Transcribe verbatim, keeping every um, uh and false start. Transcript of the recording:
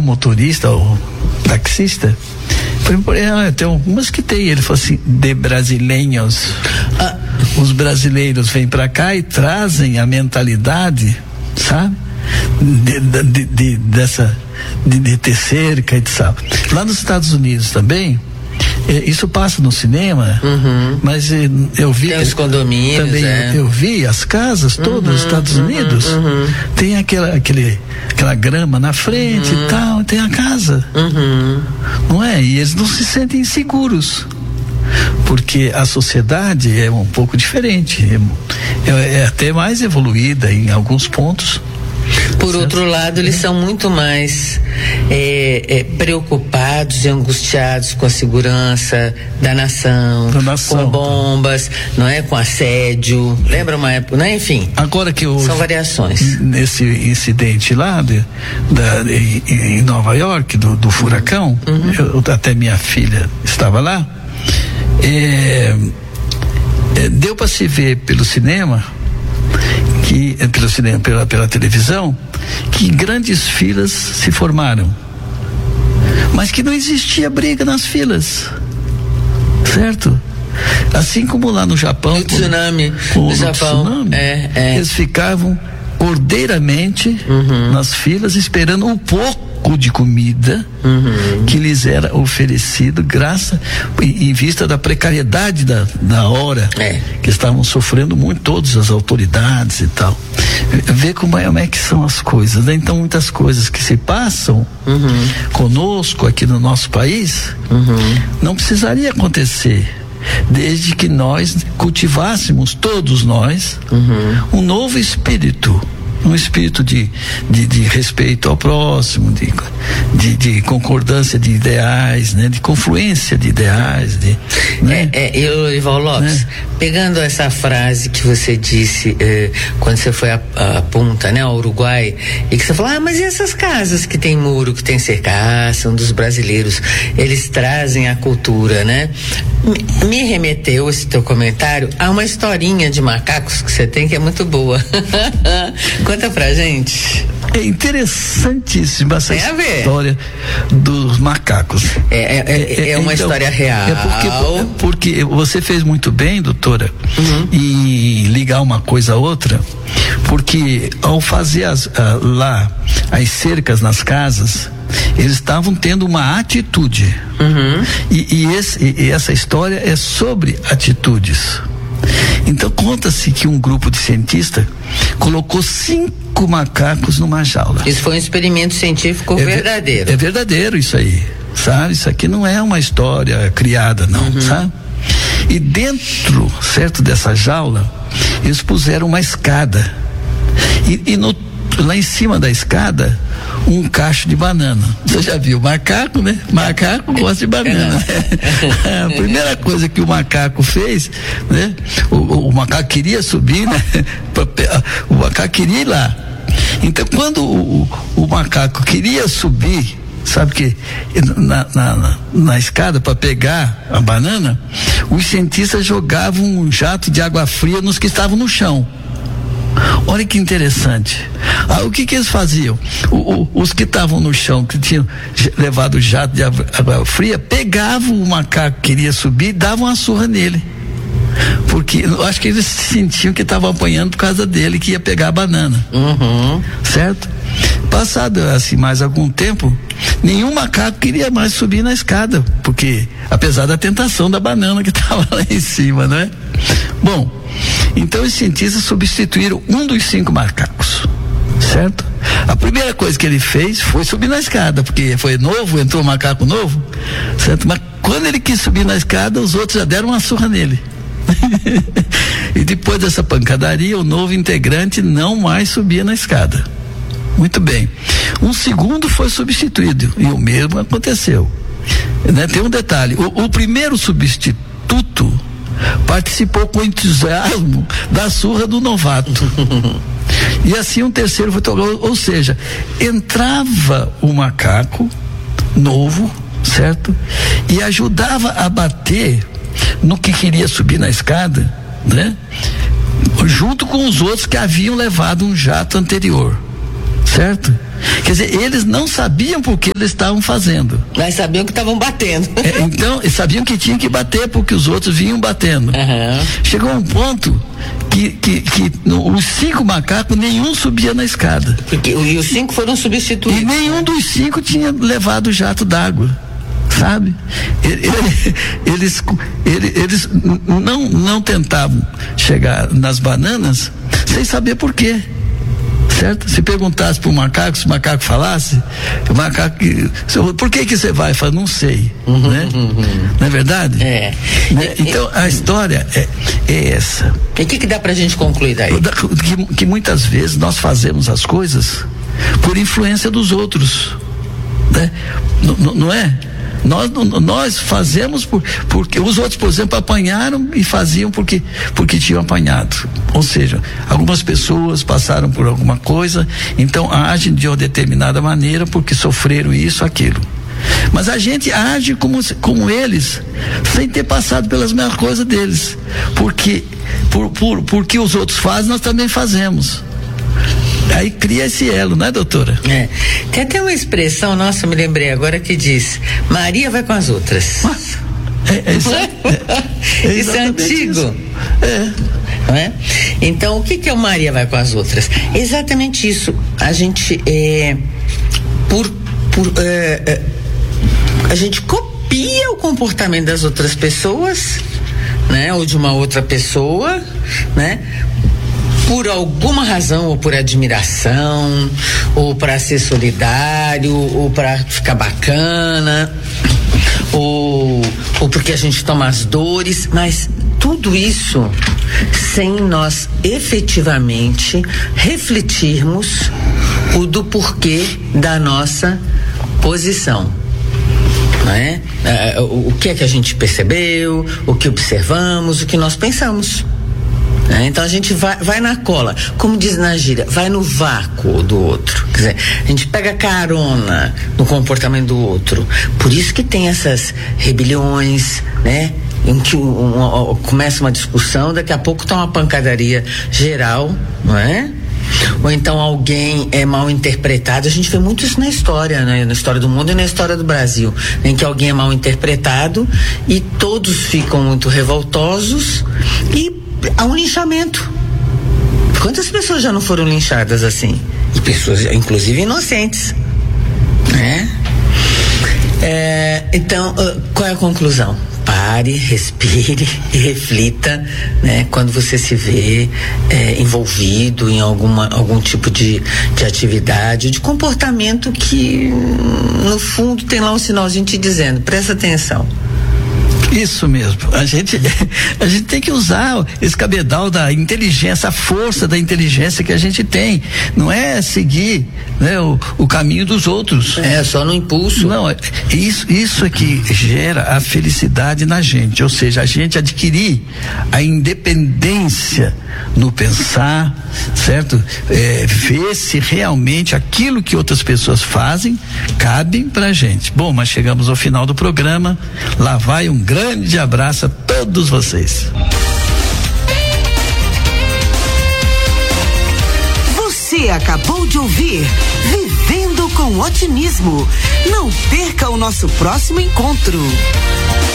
motorista, o taxista, foi, é, tem algumas que tem, ele falou assim, de brasileiros, ah, os brasileiros vêm pra cá e trazem a mentalidade, sabe, de, de, de, de dessa, de, de ter cerca e tal. Lá nos Estados Unidos também, é, isso passa no cinema, uhum. mas é, eu vi tem os condomínios, também é. eu vi as casas todas uhum, nos Estados uhum, Unidos, uhum. tem aquela, aquele, aquela grama na frente uhum. e tal, tem a casa, uhum. não é? E eles não se sentem seguros, porque a sociedade é um pouco diferente, é, é até mais evoluída em alguns pontos. Por certo. Outro lado, eles são muito mais é, é, preocupados e angustiados com a segurança da nação, da nação, com bombas, não é? Com assédio. Lembra uma época, né? Enfim. Agora que eu, são variações. Nesse incidente lá de, da, de, em Nova York, do, do furacão, uhum. eu, até minha filha estava lá. É, é, deu para se ver pelo cinema. Que, pelo cinema, pela, pela televisão, que grandes filas se formaram, mas que não existia briga nas filas, certo? Assim como lá no Japão, o tsunami, com, no Japão, tsunami, é, é. eles ficavam ordeiramente uhum. nas filas esperando um pouco de comida uhum. que lhes era oferecido, graças em, em vista da precariedade da, da hora é. que estavam sofrendo muito todas as autoridades e tal. Vê como é, como é que são as coisas, né? Então muitas coisas que se passam uhum. conosco aqui no nosso país uhum. não precisaria acontecer, desde que nós cultivássemos, todos nós, uhum. um novo espírito, um espírito de, de, de respeito ao próximo, de, de, de concordância de ideais, né? De confluência de ideais, de, né? É, é, eu, Ival Lopes, né? Pegando essa frase que você disse eh, quando você foi a, a Punta, né, ao Uruguai, e que você falou, ah, mas e essas casas que tem muro, que tem cerca, ah, são dos brasileiros, eles trazem a cultura, né? Me, me remeteu esse teu comentário a uma historinha de macacos que você tem que é muito boa. Conta pra gente. É interessantíssima essa história dos macacos. É, é, é, é uma então, história real. É porque, porque você fez muito bem, doutora, uhum. em ligar uma coisa a outra, porque ao fazer as, ah, lá as cercas nas casas, eles estavam tendo uma atitude. Uhum. E, e, esse, e essa história é sobre atitudes. Então conta-se que um grupo de cientistas colocou cinco macacos numa jaula. Isso foi um experimento científico é verdadeiro. É verdadeiro isso aí, sabe? Isso aqui não é uma história criada, não, uhum. sabe? E dentro, certo, dessa jaula, eles puseram uma escada. E, e no, lá em cima da escada, um cacho de banana. Você já viu macaco, né? Macaco gosta de banana. A primeira coisa que o macaco fez, né? O, o, o macaco queria subir, né? O macaco queria ir lá. Então, quando o, o, o macaco queria subir, sabe que na, na, na escada para pegar a banana, os cientistas jogavam um jato de água fria nos que estavam no chão. Olha que interessante. Ah, o que que eles faziam? O, o, os que estavam no chão, que tinham levado o jato de água fria, pegavam o macaco que queria subir e davam uma surra nele. Porque eu acho que eles sentiam que estavam apanhando por causa dele, que ia pegar a banana. Uhum. Certo? Passado assim mais algum tempo, nenhum macaco queria mais subir na escada, porque apesar da tentação da banana que estava lá em cima, não é? Bom, então os cientistas substituíram um dos cinco macacos, certo? A primeira coisa que ele fez foi subir na escada, porque foi novo, entrou um macaco novo, certo? Mas quando ele quis subir na escada, os outros já deram uma surra nele. E depois dessa pancadaria, o novo integrante não mais subia na escada. Muito bem. Um segundo foi substituído e o mesmo aconteceu. Né? Tem um detalhe: o, o primeiro substituto participou com entusiasmo da surra do novato. E assim um terceiro foi tocado, ou seja, entrava o macaco novo, certo? E ajudava a bater no que queria subir na escada, né? Junto com os outros que haviam levado um jato anterior. certo? Quer dizer, eles não sabiam por que eles estavam fazendo. Mas sabiam que estavam batendo. É, então, sabiam que tinham que bater porque os outros vinham batendo. Uhum. Chegou um ponto que, que, que no, os cinco macacos, nenhum subia na escada. Porque, e os cinco foram substituídos. E nenhum dos cinco tinha levado o jato d'água. Sabe? Eles, eles, eles não, não tentavam chegar nas bananas sem saber por quê. Certo? Se perguntasse para o macaco, se o macaco falasse, o macaco, por que que você vai? Fala, não sei, uhum, né? Uhum. Não é verdade? É. Né? Então a história é, é essa. E o que que dá pra gente concluir daí? Que, que muitas vezes nós fazemos as coisas por influência dos outros, né? N- não é? Nós, nós fazemos por, porque os outros, por exemplo, apanharam e faziam porque, porque tinham apanhado. Ou seja, algumas pessoas passaram por alguma coisa, então agem de uma determinada maneira porque sofreram isso, aquilo. Mas a gente age como, como eles, sem ter passado pelas mesmas coisas deles. Porque, por, por, porque os outros fazem, nós também fazemos. Aí cria esse elo, né, doutora? É. Tem até uma expressão, nossa, eu me lembrei agora, que diz: Maria vai com as outras. É, é isso, é, é isso é antigo. Isso. É. Não é? Então, o que que é o Maria vai com as outras? Exatamente isso. A gente é, por, por é, é, a gente copia o comportamento das outras pessoas, né? Ou de uma outra pessoa, né? Por alguma razão, ou por admiração, ou para ser solidário, ou para ficar bacana, ou, ou porque a gente toma as dores, mas tudo isso sem nós efetivamente refletirmos o do porquê da nossa posição. Não é? É, o, o que é que a gente percebeu, o que observamos, o que nós pensamos. É, então a gente vai, vai na cola, como diz na gíria, vai no vácuo do outro. Quer dizer, a gente pega carona no comportamento do outro. Por isso que tem essas rebeliões, né? Em que um, um, um, começa uma discussão, daqui a pouco tá uma pancadaria geral, não é? Ou então alguém é mal interpretado. A gente vê muito isso na história, né? Na história do mundo e na história do Brasil, em que alguém é mal interpretado e todos ficam muito revoltosos e há um linchamento. Quantas pessoas já não foram linchadas assim? E pessoas, inclusive, inocentes, né? É, então, qual é a conclusão? Pare, respire e reflita, né? Quando você se vê é, envolvido em alguma, algum tipo de, de atividade, de comportamento que, no fundo, tem lá um sinalzinho te dizendo, presta atenção. Isso mesmo, a gente, a gente tem que usar esse cabedal da inteligência, a força da inteligência que a gente tem, não é seguir, né, o, o caminho dos outros. É, só no impulso. Não, isso, isso é que gera a felicidade na gente, ou seja, a gente adquirir a independência no pensar, certo? É, ver se realmente aquilo que outras pessoas fazem cabem pra gente. Bom, mas chegamos ao final do programa, lá vai um grande grande abraço a todos vocês. Você acabou de ouvir Vivendo com Otimismo. Não perca o nosso próximo encontro.